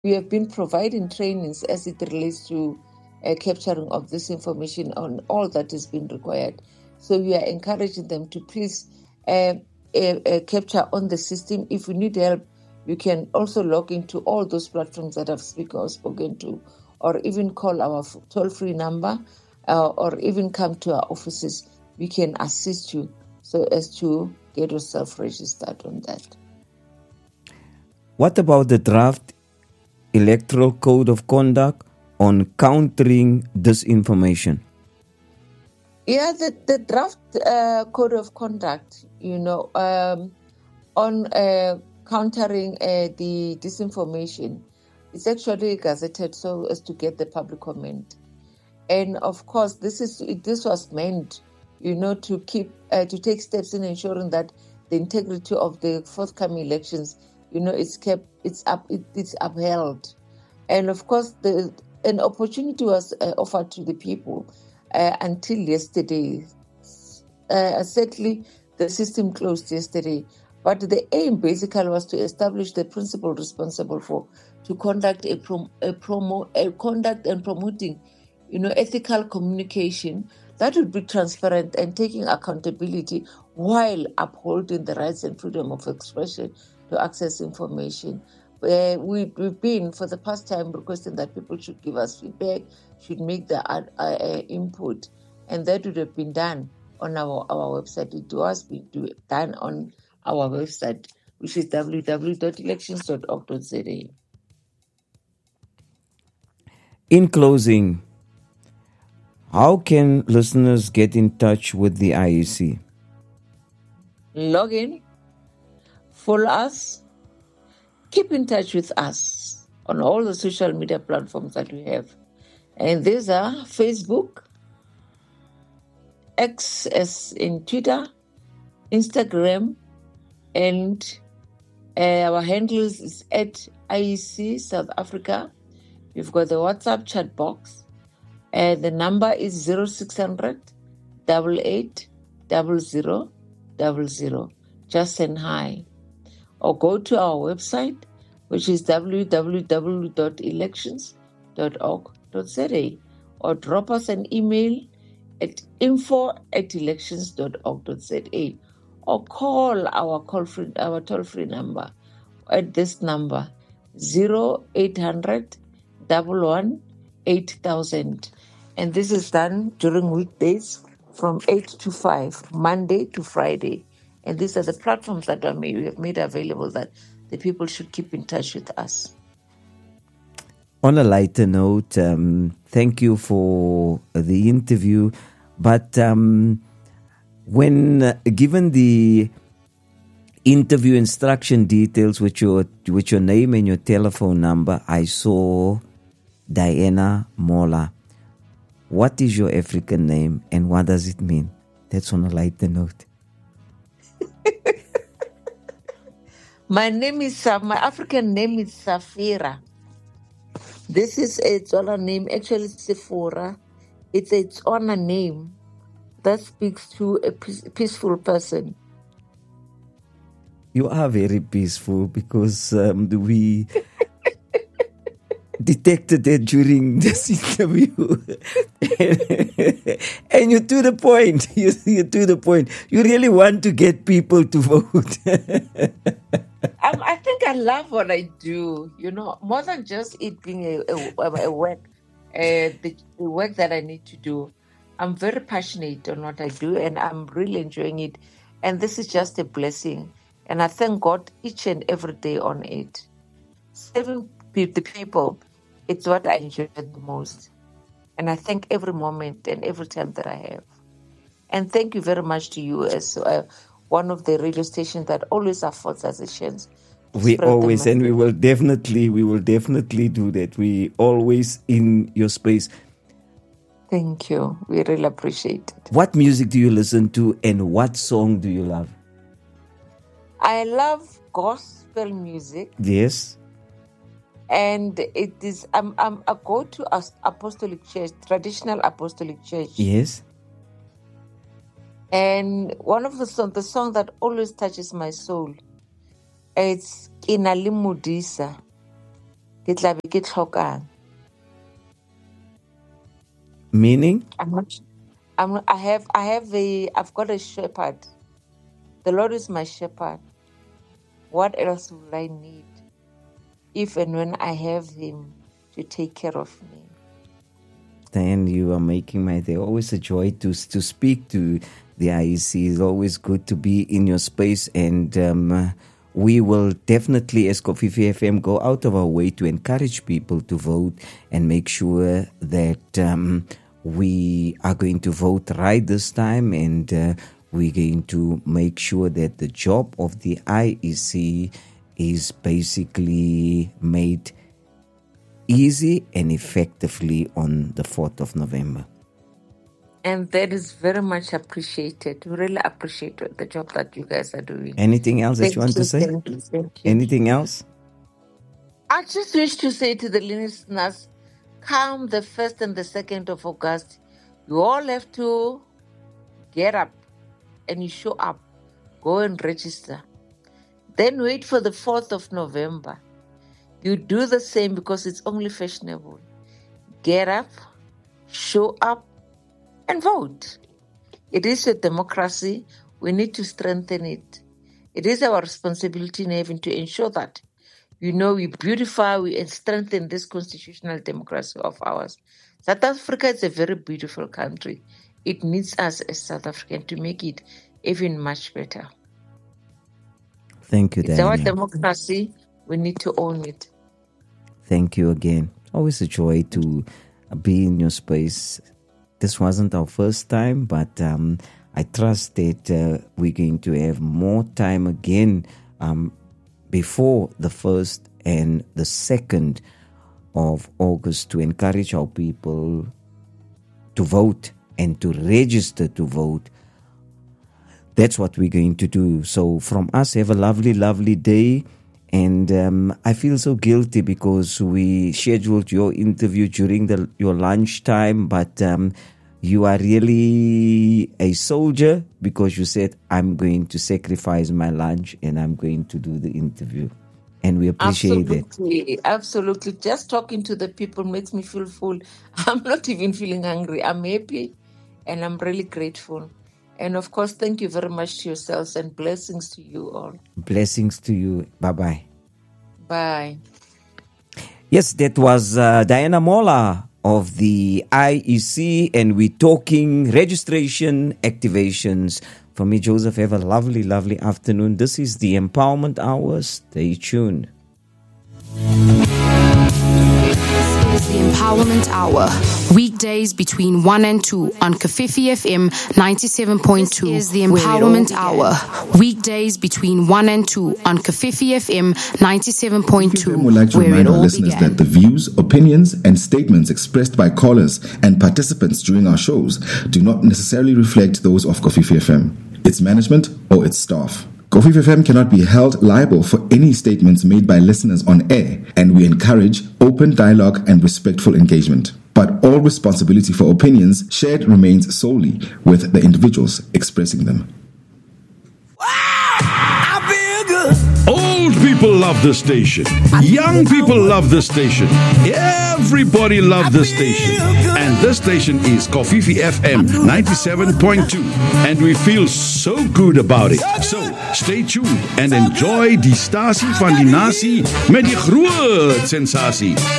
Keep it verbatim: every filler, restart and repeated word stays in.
we have been providing trainings as it relates to uh, capturing of this information on all that is being required. So we are encouraging them to please uh, uh, uh, capture on the system. If you need help, you can also log into all those platforms that I've speak, spoken to, or even call our toll-free number, uh, or even come to our offices. We can assist you so as to get yourself registered on that. What about the draft electoral code of conduct on countering disinformation? Yeah, the, the draft uh, code of conduct, you know, um, on uh, countering uh, the disinformation, it's actually gazetted so as to get the public comment. And of course, this is this was meant, you know, to keep uh, to take steps in ensuring that the integrity of the forthcoming elections, you know, it's kept, it's up, it, it's upheld. And of course, the an opportunity was uh, offered to the people uh, until yesterday. Uh, sadly, the system closed yesterday. But the aim basically was to establish the principle responsible for to conduct a, prom, a promo a conduct and promoting, you know, ethical communication that would be transparent and taking accountability while upholding the rights and freedom of expression to access information. Uh, we, we've been, for the past time, requesting that people should give us feedback, should make the uh, uh, input, and that would have been done on our, our website. It was being done on our website, which is w w w dot elections dot org dot z a. In closing, how can listeners get in touch with the I E C? Log in, follow us, keep in touch with us on all the social media platforms that we have. And these are Facebook, X as in Twitter, Instagram, and uh, our handles is at I E C South Africa. We've got the WhatsApp chat box. Uh, the number is zero six hundred, eight eight, zero zero, zero zero. Just send hi. Or go to our website, which is w w w dot elections dot org dot z a, or drop us an email at info at elections dot org dot z a, or call our call free, our toll-free number at this number, zero eight hundred, one one, eight thousand. And this is done during weekdays from eight to five, Monday to Friday. And these are the platforms that are made, we have made available that the people should keep in touch with us. On a lighter note, um, thank you for the interview. But um, when uh, given the interview instruction details with your with your name and your telephone number, I saw Diana Mola. What is your African name and what does it mean? That's on a lighter note. My name is, uh, my African name is Safira. This is a Tswana name, actually Sephora. It's a Tswana name that speaks to a peace, peaceful person. You are very peaceful because um, we detected it during this interview. And you're to the point. You're, you're to the point. You really want to get people to vote. um, I think I love what I do, you know, more than just it being a, a, a work, uh, the, the work that I need to do. I'm very passionate on what I do and I'm really enjoying it. And this is just a blessing. And I thank God each and every day on it. Serving the people, it's what I enjoy the most. And I thank every moment and every time that I have. And thank you very much to you as uh, one of the radio stations that always affords us a chance. We always, and we will definitely, we will definitely do that. We always in your space. Thank you. We really appreciate it. What music do you listen to and what song do you love? I love gospel music. Yes. And it is, I'm, I'm, I go to Apostolic Church, traditional Apostolic Church. Yes. And one of the songs, the song that always touches my soul, it's Inalimudisa. ke tla be ke tlhokang. Meaning? I'm not, I'm, I have, I have a, I've got a shepherd. The Lord is my shepherd. What else will I need if and when I have Him to take care of me? Then you are making my day. Always a joy to to speak to the I E C. It's always good to be in your space, and um, we will definitely, as Kofifi F M, go out of our way to encourage people to vote and make sure that um, we are going to vote right this time, and uh, we're going to make sure that the job of the I E C is basically made easy and effectively on the fourth of November. And that is very much appreciated. We really appreciate the job that you guys are doing. Anything else Thank that you want you, to say? Thank you, thank you. Anything else? I just wish to say to the listeners, come the first and the second of August, you all have to get up and you show up. Go and register. Then wait for the fourth of November. You do the same because it's only fashionable. Get up, show up, and vote. It is a democracy. We need to strengthen it. It is our responsibility in heaven to ensure that, you know, we beautify, we strengthen this constitutional democracy of ours. South Africa is a very beautiful country. It needs us as South Africans to make it even much better. Thank you, It's Diana. our democracy. We need to own it. Thank you again. Always a joy to be in your space. This wasn't our first time, but um, I trust that uh, we're going to have more time again um, before the first and the second of August to encourage our people to vote and to register to vote. That's what we're going to do. So from us, have a lovely, lovely day. And um, I feel so guilty because we scheduled your interview during the, your lunchtime, but um, you are really a soldier because you said, I'm going to sacrifice my lunch and I'm going to do the interview. And we appreciate absolutely, it. Absolutely, absolutely. Just talking to the people makes me feel full. I'm not even feeling hungry. I'm happy and I'm really grateful. And of course, thank you very much to yourselves and blessings to you all. Blessings to you. Bye-bye. Bye. Yes, that was uh, Diana Mola of the I E C, and we're talking registration activations. For me, Joseph, have a lovely, lovely afternoon. This is the Empowerment Hour. Stay tuned. This is the Empowerment Hour. Weekdays between one and two on Kofifi F M ninety-seven point two. This is the Empowerment Hour. Weekdays between one and two on Kofifi F M ninety-seven point two. We would like to remind our listeners began. that the views, opinions, and statements expressed by callers and participants during our shows do not necessarily reflect those of Kofifi F M, its management, or its staff. Kofifi F M cannot be held liable for any statements made by listeners on air, and we encourage open dialogue and respectful engagement. But all responsibility for opinions shared remains solely with the individuals expressing them. Old people love this station. Young people love this station. Everybody loves this station. And this station is Kofifi F M ninety-seven point two. And we feel so good about it. So stay tuned and enjoy die stasie van die nasie met die groot sensasie.